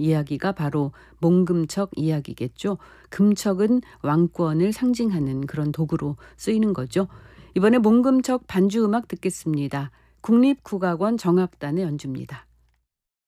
이야기가 바로 몽금척 이야기겠죠. 금척은 왕권을 상징하는 그런 도구로 쓰이는 거죠. 이번에 몽금척 반주 음악 듣겠습니다. 국립국악원 정악단의 연주입니다.